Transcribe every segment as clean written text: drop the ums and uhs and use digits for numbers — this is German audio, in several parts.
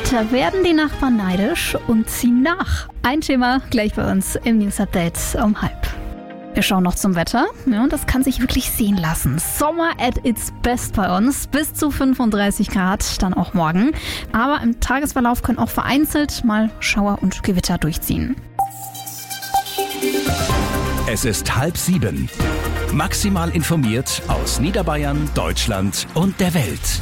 Da werden die Nachbarn neidisch und ziehen nach. Ein Thema gleich bei uns im News Update um 12:30. Wir schauen noch zum Wetter. Ja, und das kann sich wirklich sehen lassen. Sommer at its best bei uns. Bis zu 35 Grad dann auch morgen. Aber im Tagesverlauf können auch vereinzelt mal Schauer und Gewitter durchziehen. Es ist 6:30. Maximal informiert aus Niederbayern, Deutschland und der Welt.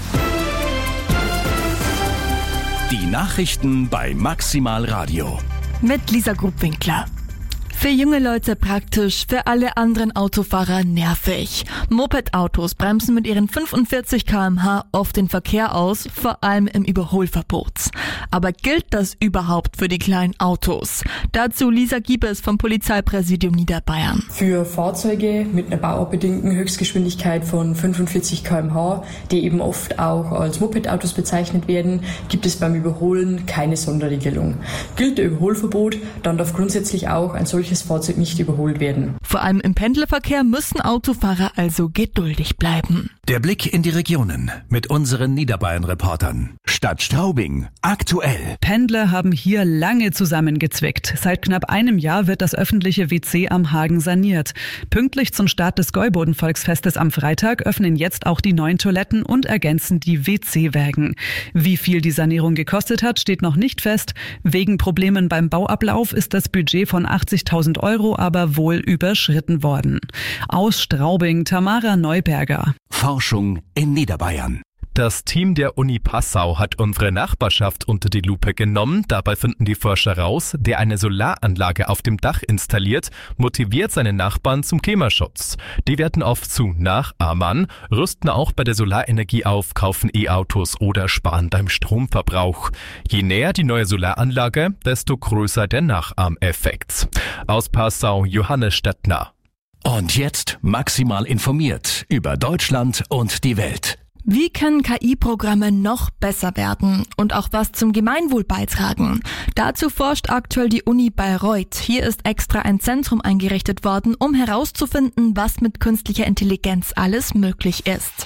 Die Nachrichten bei Maximal Radio. Mit Lisa Grubwinkler. Für junge Leute praktisch, für alle anderen Autofahrer nervig. Moped-Autos bremsen mit ihren 45 km/h oft den Verkehr aus, vor allem im Überholverbot. Aber gilt das überhaupt für die kleinen Autos? Dazu Lisa Giebes vom Polizeipräsidium Niederbayern. Für Fahrzeuge mit einer bauabbedingten Höchstgeschwindigkeit von 45 km/h, die eben oft auch als Moped-Autos bezeichnet werden, gibt es beim Überholen keine Sonderregelung. Gilt der Überholverbot, dann darf grundsätzlich auch ein solches Fahrzeug nicht überholt werden. Vor allem im Pendlerverkehr müssen Autofahrer also geduldig bleiben. Der Blick in die Regionen mit unseren Niederbayern-Reportern. Stadt Straubing, aktuell. Pendler haben hier lange zusammengezwickt. Seit knapp einem Jahr wird das öffentliche WC am Hagen saniert. Pünktlich zum Start des Gäuboden-Volksfestes am Freitag öffnen jetzt auch die neuen Toiletten und ergänzen die WC-Wägen. Wie viel die Sanierung gekostet hat, steht noch nicht fest. Wegen Problemen beim Bauablauf ist das Budget von 80.000 € aber wohl überschritten worden. Aus Straubing, Tamara Neuberger. Forschung in Niederbayern. Das Team der Uni Passau hat unsere Nachbarschaft unter die Lupe genommen. Dabei finden die Forscher raus, der eine Solaranlage auf dem Dach installiert, motiviert seine Nachbarn zum Klimaschutz. Die werden oft zu Nachahmern, rüsten auch bei der Solarenergie auf, kaufen E-Autos oder sparen beim Stromverbrauch. Je näher die neue Solaranlage, desto größer der Nachahmeffekt. Aus Passau, Johannes Stettner. Und jetzt maximal informiert über Deutschland und die Welt. Wie können KI-Programme noch besser werden und auch was zum Gemeinwohl beitragen? Dazu forscht aktuell die Uni Bayreuth. Hier ist extra ein Zentrum eingerichtet worden, um herauszufinden, was mit künstlicher Intelligenz alles möglich ist.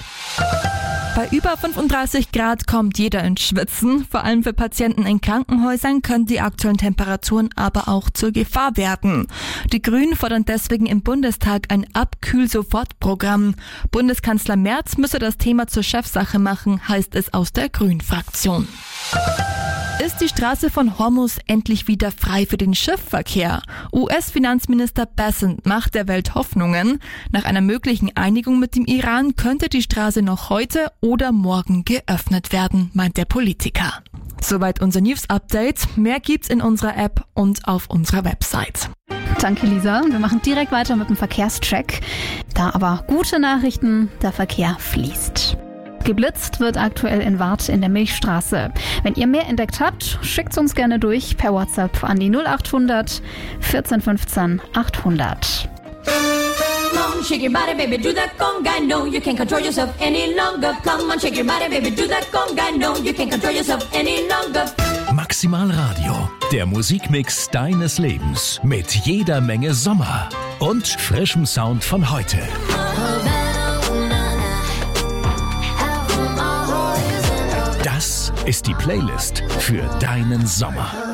Bei über 35 Grad kommt jeder ins Schwitzen. Vor allem für Patienten in Krankenhäusern können die aktuellen Temperaturen aber auch zur Gefahr werden. Die Grünen fordern deswegen im Bundestag ein Abkühl-Sofort-Programm. Bundeskanzler Merz müsse das Thema zur Chefsache machen, heißt es aus der Grünen-Fraktion. Ist die Straße von Hormuz endlich wieder frei für den Schiffsverkehr? US-Finanzminister Bessent macht der Welt Hoffnungen. Nach einer möglichen Einigung mit dem Iran könnte die Straße noch heute oder morgen geöffnet werden, meint der Politiker. Soweit unser News-Update. Mehr gibt's in unserer App und auf unserer Website. Danke, Lisa. Wir machen direkt weiter mit dem Verkehrscheck. Da aber gute Nachrichten, der Verkehr fließt. Geblitzt wird aktuell in Warth in der Milchstraße. Wenn ihr mehr entdeckt habt, schickt's uns gerne durch per WhatsApp an die 0800 14 15 800. Come on, shake your body, baby, do that conga. No, you can't control yourself any longer. Come on, shake your body, baby, do that conga. No, you can't control yourself any longer. Maximal Radio, der Musikmix deines Lebens mit jeder Menge Sommer und frischem Sound von heute. Das ist die Playlist für deinen Sommer.